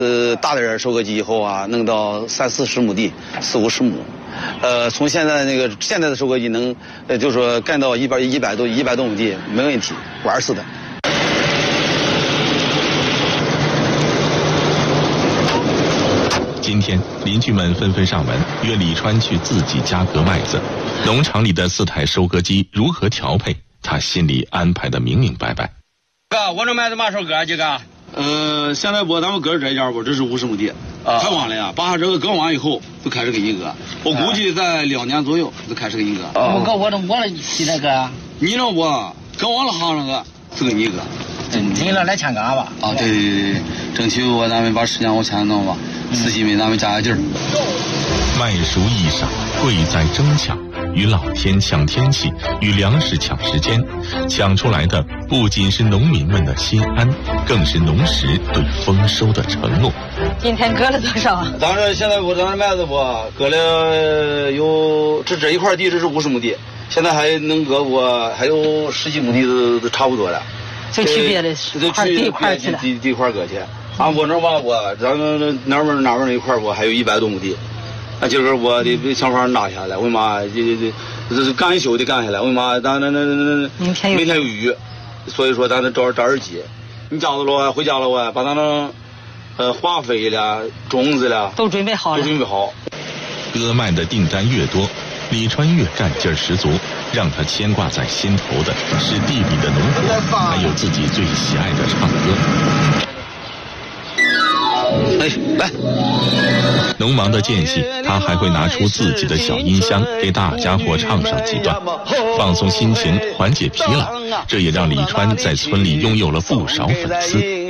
大点收割机以后啊，弄到30-40亩地，40-50亩。从现在的收割机能，就是说干到100多亩地没问题，玩死的。 今天，邻居们纷纷上门约李川去自己家割麦子。农场里的4台收割机如何调配，他心里安排的明明白白。 哥，我这麦子嘛时候割几个？ 现在咱们割这家这是50亩地，太晚了呀！把这个割完以后就开始给你割，我估计在2年左右就开始给你割。 我现在割， 你让我割完了哈那个是给你割。 你让来抢岗吧？ 啊，对，争取咱们把时间往前弄吧，司机们咱们加劲儿。 麦熟一晌，贵在争抢，与老天抢天气，与粮食抢时间。抢出来的不仅是农民们的心安，更是农时对丰收的承诺。 今天割了多少？ 咱这现在咱麦子割了有这一块地，这是50亩地，现在还能割还有10几亩地都差不多了。 就去别的地块去了， 地块割去。我这咱们哪边那一块还有100多亩地。今儿我得想法拿下来，为嘛这是干休得干下来？为嘛咱明天有雨，所以说咱得找点急。你家子了回家了把咱化肥了、种子了都准备好了。 割麦的订单越多，李川越干劲儿十足。让他牵挂在心头的是地里的农活，还有自己最喜爱的唱歌。 来， 农忙的间隙，他还会拿出自己的小音箱给大家伙唱上几段，放松心情，缓解疲劳。这也让李川在村里拥有了不少粉丝。